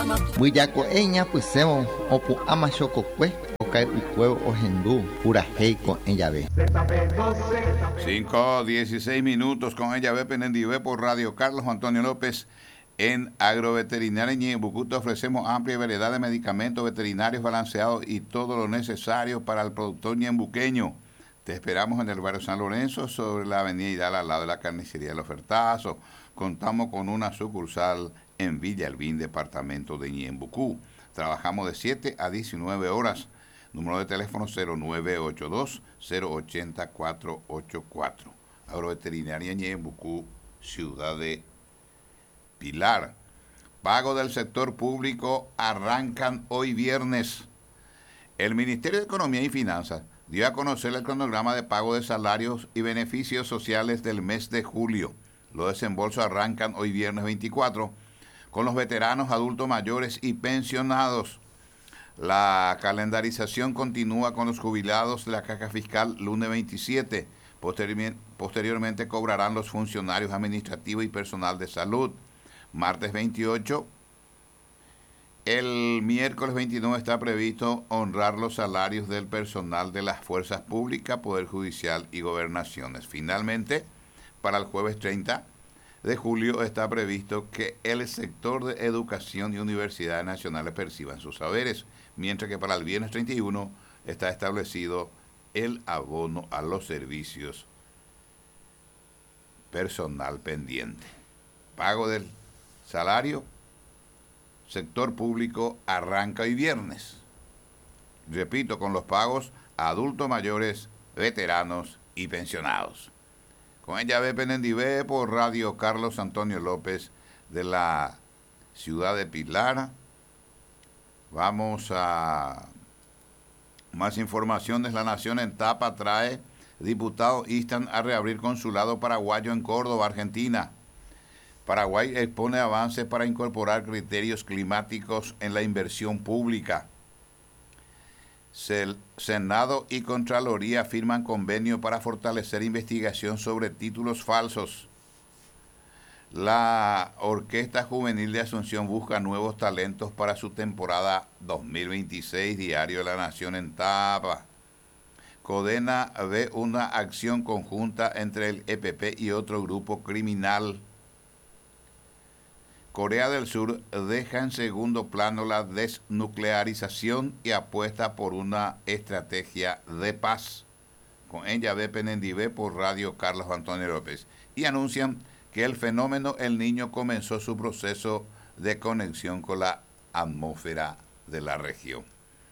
Buyaco eña pusemos opu ama chococue ocae ucuevo ogendú pura heico en llave. 5:16 minutos con ella ve Penendivé por Radio Carlos Antonio López. En Agroveterinaria Ñeembucú te ofrecemos amplia variedad de medicamentos veterinarios balanceados y todo lo necesario para el productor ñeembuqueño. Te esperamos en el barrio San Lorenzo, sobre la avenida Hidalgo, al lado de la carnicería del Ofertazo. Contamos con una sucursal en Villa Albín, departamento de Ñeembucú. Trabajamos de 7 a 19 horas. Número de teléfono 0982-080-484. Agroveterinaria Ñeembucú, ciudad de Pilar. Pago del sector público arrancan hoy viernes. El Ministerio de Economía y Finanzas dio a conocer el cronograma de pago de salarios y beneficios sociales del mes de julio. Los desembolsos arrancan hoy viernes 24 con los veteranos, adultos mayores y pensionados. La calendarización continúa con los jubilados de la caja fiscal lunes 27. Posteriormente cobrarán los funcionarios administrativos y personal de salud. Martes 28. El miércoles 29 está previsto honrar los salarios del personal de las fuerzas públicas, Poder Judicial y Gobernaciones. Finalmente, para el jueves 30 de julio está previsto que el sector de educación y universidades nacionales perciban sus saberes, mientras que para el viernes 31 está establecido el abono a los servicios personal pendiente. Pago del salario, sector público arranca hoy viernes. Repito, con los pagos a adultos mayores, veteranos y pensionados. Con ella ve Penendivé por Radio Carlos Antonio López de la ciudad de Pilar. Vamos a más informaciones. La Nación en Tapa trae: diputados instan a reabrir consulado paraguayo en Córdoba, Argentina. Paraguay expone avances para incorporar criterios climáticos en la inversión pública. Senado y Contraloría firman convenio para fortalecer investigación sobre títulos falsos. La Orquesta Juvenil de Asunción busca nuevos talentos para su temporada 2026. Diario de la Nación en Tapa. Codena ve una acción conjunta entre el EPP y otro grupo criminal. Corea del Sur deja en segundo plano la desnuclearización y apuesta por una estrategia de paz. Con ella ve Penendivé por Radio Carlos Antonio López. Y anuncian que el fenómeno El Niño comenzó su proceso de conexión con la atmósfera de la región.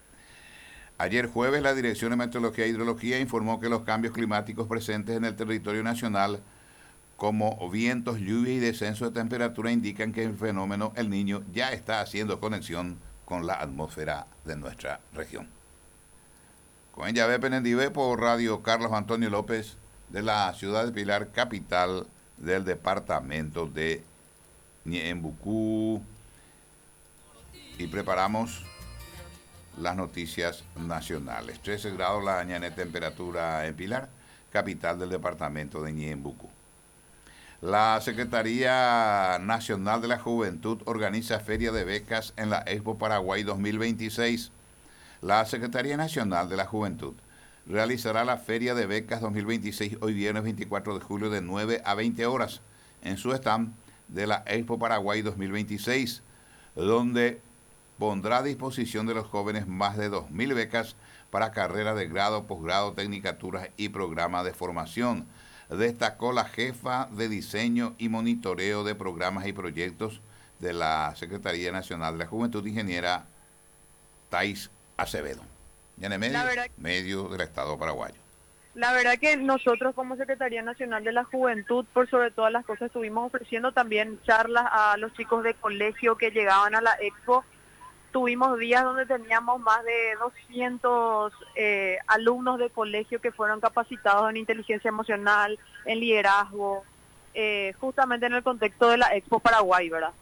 Ayer jueves, la Dirección de Meteorología e Hidrología informó que los cambios climáticos presentes en el territorio nacional, como vientos, lluvia y descenso de temperatura, indican que el fenómeno El Niño ya está haciendo conexión con la atmósfera de nuestra región. Con ella ve Penendivé por Radio Carlos Antonio López de la ciudad de Pilar, capital del departamento de Ñeembucú. Y preparamos las noticias nacionales. 13 grados la mañana de temperatura en Pilar, capital del departamento de Ñeembucú. La Secretaría Nacional de la Juventud organiza feria de becas en la Expo Paraguay 2026. La Secretaría Nacional de la Juventud realizará la Feria de Becas 2026 hoy viernes 24 de julio de 9 a 20 horas en su stand de la Expo Paraguay 2026, donde pondrá a disposición de los jóvenes más de 2.000 becas para carreras de grado, posgrado, tecnicaturas y programas de formación. Destacó la jefa de diseño y monitoreo de programas y proyectos de la Secretaría Nacional de la Juventud, ingeniera Thais Acevedo, y en el medio del Estado paraguayo. La verdad que nosotros como Secretaría Nacional de la Juventud, por sobre todas las cosas, estuvimos ofreciendo también charlas a los chicos de colegio que llegaban a la Expo. Tuvimos días donde teníamos más de 200 alumnos de colegio que fueron capacitados en inteligencia emocional, en liderazgo, justamente en el contexto de la Expo Paraguay, ¿verdad?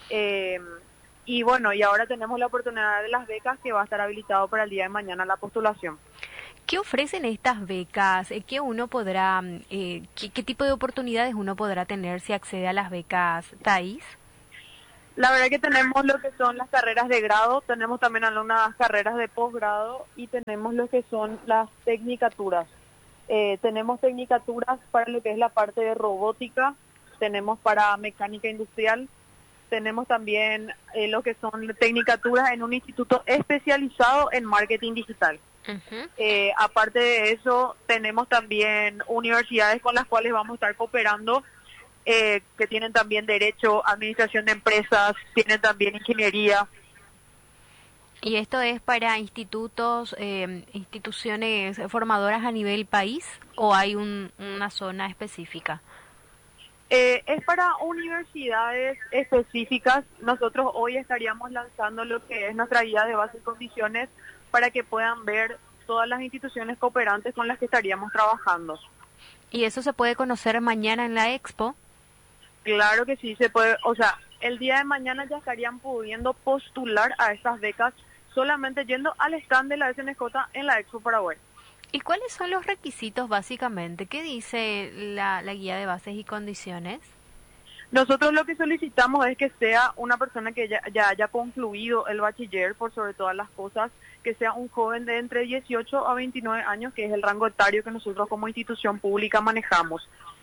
Y bueno, y ahora tenemos la oportunidad de las becas, que va a estar habilitado para el día de mañana la postulación. ¿Qué ofrecen estas becas? ¿Qué uno podrá, qué tipo de oportunidades uno podrá tener si accede a las becas, Thais? La verdad que tenemos lo que son las carreras de grado, tenemos también algunas carreras de posgrado y tenemos lo que son las tecnicaturas. Tenemos tecnicaturas para lo que es la parte de robótica, tenemos para mecánica industrial, tenemos también lo que son tecnicaturas en un instituto especializado en marketing digital. Aparte de eso, tenemos también universidades con las cuales vamos a estar cooperando, que tienen también derecho, administración de empresas, tienen también ingeniería. ¿Y esto es para institutos, instituciones formadoras a nivel país o hay una zona específica? Es para universidades específicas. Nosotros hoy estaríamos lanzando lo que es nuestra guía de bases y condiciones para que puedan ver todas las instituciones cooperantes con las que estaríamos trabajando. ¿Y eso se puede conocer mañana en la Expo? Claro que sí, se puede. O sea, el día de mañana ya estarían pudiendo postular a estas becas solamente yendo al stand de la SNJ en la Expo Paraguay. ¿Y cuáles son los requisitos básicamente? ¿Qué dice la guía de bases y condiciones? Nosotros lo que solicitamos es que sea una persona que ya haya concluido el bachiller, por sobre todas las cosas, que sea un joven de entre 18 a 29 años, que es el rango etario que nosotros como institución pública manejamos.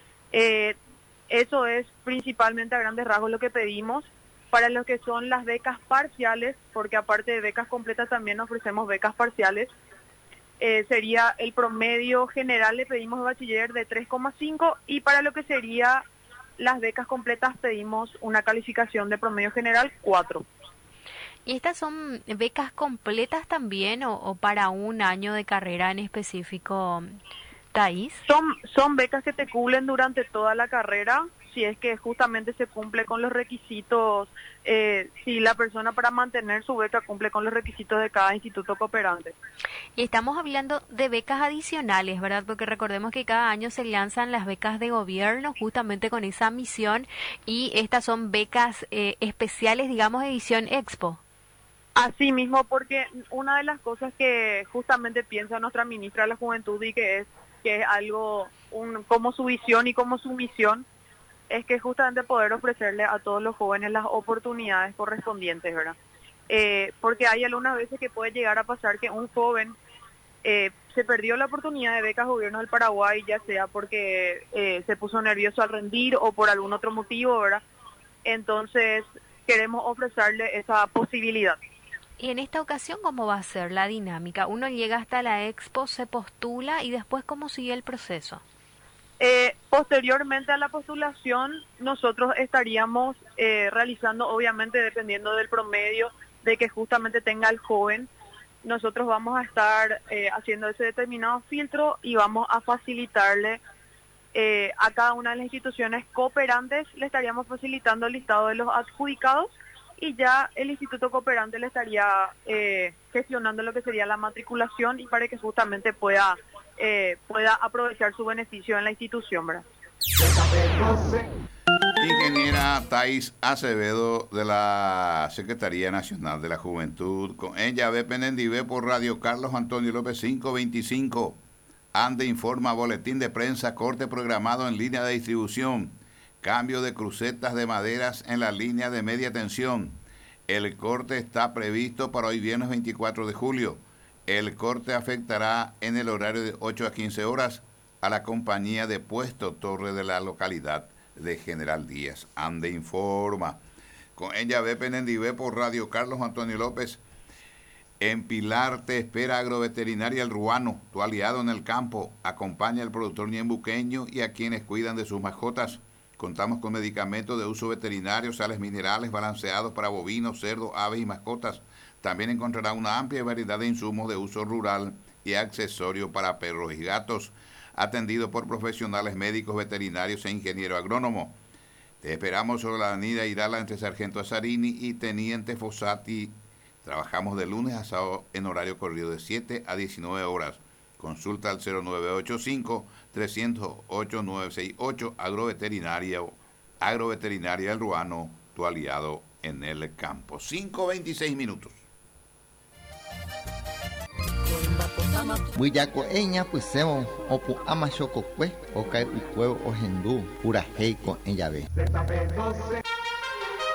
Eso es principalmente a grandes rasgos lo que pedimos. Para lo que son las becas parciales, porque aparte de becas completas también ofrecemos becas parciales, sería el promedio general, le pedimos de bachiller de 3,5 y para lo que sería las becas completas pedimos una calificación de promedio general 4. ¿Y estas son becas completas también o para un año de carrera en específico, Thais? Son becas que te cubren durante toda la carrera, si es que justamente se cumple con los requisitos, si la persona para mantener su beca cumple con los requisitos de cada instituto cooperante. Y estamos hablando de becas adicionales, ¿verdad? Porque recordemos que cada año se lanzan las becas de gobierno justamente con esa misión y estas son becas especiales, digamos, edición Expo. Así mismo, porque una de las cosas que justamente piensa nuestra ministra de la Juventud y que es algo como su visión y como su misión, es que justamente poder ofrecerle a todos los jóvenes las oportunidades correspondientes, ¿verdad? Porque hay algunas veces que puede llegar a pasar que un joven se perdió la oportunidad de becas gobierno del Paraguay, ya sea porque se puso nervioso al rendir o por algún otro motivo, ¿verdad? Entonces queremos ofrecerle esa posibilidad. Y en esta ocasión, ¿cómo va a ser la dinámica? Uno llega hasta la Expo, se postula y después, ¿cómo sigue el proceso? Posteriormente a la postulación, nosotros estaríamos realizando, obviamente dependiendo del promedio de que justamente tenga el joven, nosotros vamos a estar haciendo ese determinado filtro y vamos a facilitarle a cada una de las instituciones cooperantes, le estaríamos facilitando el listado de los adjudicados y ya el instituto cooperante le estaría gestionando lo que sería la matriculación y para que justamente pueda aprovechar su beneficio en la institución, ¿verdad? Ingeniera Thais Acevedo de la Secretaría Nacional de la Juventud, con ella ve Penendivé por Radio Carlos Antonio López 525. Ande informa, boletín de prensa, corte programado en línea de distribución, cambio de crucetas de maderas en la línea de media tensión. El corte está previsto para hoy viernes 24 de julio. El corte afectará en el horario de 8 a 15 horas a la compañía de Puesto Torre de la localidad de General Díaz. Ande informa. Con ella ve Penendivé por Radio Carlos Antonio López. En Pilar te espera Agroveterinaria El Ruano, tu aliado en el campo. Acompaña al productor ñembuqueño y a quienes cuidan de sus mascotas. Contamos con medicamentos de uso veterinario, sales minerales balanceados para bovinos, cerdos, aves y mascotas. También encontrará una amplia variedad de insumos de uso rural y accesorios para perros y gatos, atendido por profesionales médicos, veterinarios e ingenieros agrónomos. Te esperamos sobre la avenida Irala entre Sargento Azarini y Teniente Fossati. Trabajamos de lunes a sábado en horario corrido de 7 a 19 horas. Consulta al 0985-308-968, Agroveterinaria El Ruano, tu aliado en el campo. 5:26 minutos. Buillaco eña pusemos opu amachokokwe, okai ukwe ohendu, pura heiko en llave.